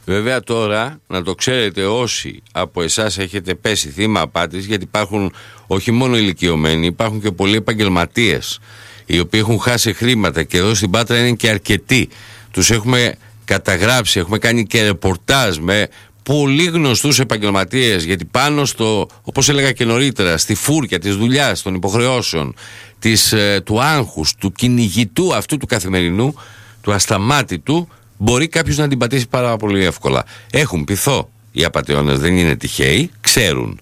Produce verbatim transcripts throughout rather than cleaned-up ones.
Βέβαια τώρα να το ξέρετε όσοι από εσάς έχετε πέσει θύμα απάτης, γιατί υπάρχουν όχι μόνο ηλικιωμένοι, υπάρχουν και πολλοί επαγγελματίες οι οποίοι έχουν χάσει χρήματα και εδώ στην Πάτρα είναι και αρκετοί. Τους έχουμε καταγράψει, έχουμε κάνει και ρεπορτάζ με πολύ γνωστούς επαγγελματίες, γιατί πάνω στο, όπως έλεγα και νωρίτερα, στη φούρκια της δουλειάς, των υποχρεώσεων, της, ε, του άγχους, του κυνηγητού αυτού του καθημερινού, του ασταμάτητου, μπορεί κάποιος να την πατήσει πάρα πολύ εύκολα. Έχουν πειθό οι απατεώνες, δεν είναι τυχαίοι, ξέρουν.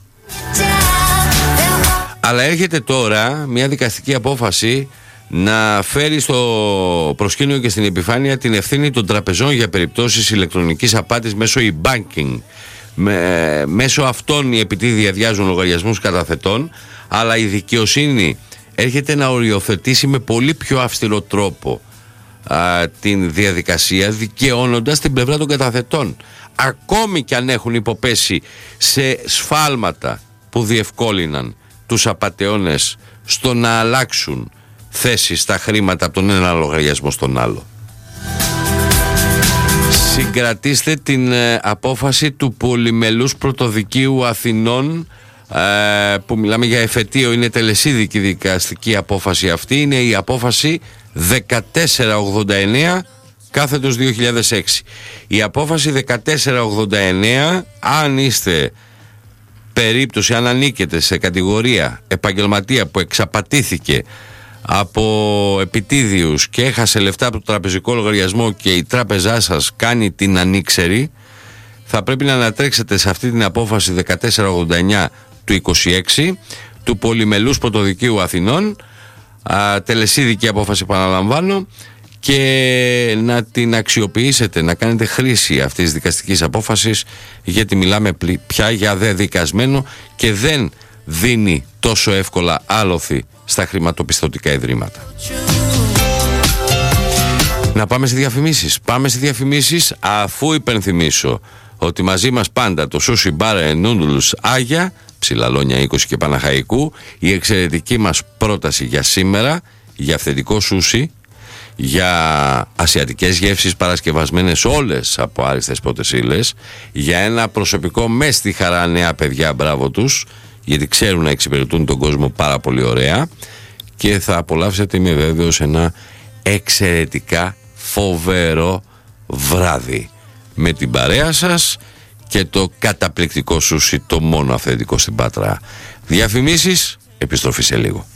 Αλλά έρχεται τώρα μια δικαστική απόφαση να φέρει στο προσκήνιο και στην επιφάνεια την ευθύνη των τραπεζών για περιπτώσεις ηλεκτρονικής απάτης μέσω e-banking. Με, μέσω αυτών οι επιτίδιοι αδειάζουν λογαριασμούς καταθετών, αλλά η δικαιοσύνη έρχεται να οριοθετήσει με πολύ πιο αυστηρό τρόπο α, την διαδικασία, δικαιώνοντας την πλευρά των καταθετών. Ακόμη κι αν έχουν υποπέσει σε σφάλματα που διευκόλυναν τους απατεώνες στο να αλλάξουν θέση στα χρήματα από τον ένα λογαριασμό στον άλλο. Συγκρατήστε την ε, απόφαση του Πολυμελούς Πρωτοδικείου Αθηνών, ε, που μιλάμε για εφετείο, είναι τελεσίδικη δικαστική απόφαση αυτή, είναι η απόφαση δεκατέσσερα ογδόντα εννέα κάθετος δύο χιλιάδες έξι. Η απόφαση δεκατέσσερα ογδόντα εννέα, αν είστε περίπτωση, αν ανήκετε σε κατηγορία επαγγελματία που εξαπατήθηκε από επιτίδιους και έχασε λεφτά από το τραπεζικό λογαριασμό και η τράπεζά σας κάνει την ανήξερη, θα πρέπει να ανατρέξετε σε αυτή την απόφαση δεκατέσσερα ογδόντα εννέα του είκοσι έξι του Πολυμελούς Πρωτοδικείου Αθηνών, α, τελεσίδικη απόφαση επαναλαμβάνω, και να την αξιοποιήσετε, να κάνετε χρήση αυτής της δικαστικής απόφασης, γιατί μιλάμε πια για δεδικασμένο και δεν δίνει τόσο εύκολα άλοθη στα χρηματοπιστωτικά ιδρύματα. Να πάμε σε διαφημίσεις. Πάμε σε διαφημίσεις, αφού υπενθυμίσω ότι μαζί μας πάντα το Sushi Bar and Noodles Άγια, Ψηλαλόνια είκοσι και Παναχαϊκού, η εξαιρετική μας πρόταση για σήμερα, για αυθεντικό σούσι, για ασιατικές γεύσεις παρασκευασμένες όλες από άριστες πρώτες ύλες, για ένα προσωπικό με στη χαρά, νέα παιδιά, μπράβο τους, γιατί ξέρουν να εξυπηρετούν τον κόσμο πάρα πολύ ωραία, και θα απολαύσετε, είμαι βέβαιος, ένα εξαιρετικά φοβερό βράδυ με την παρέα σας και το καταπληκτικό σούσι, το μόνο αυθεντικό στην Πάτρα. Διαφημίσεις, επιστροφή σε λίγο.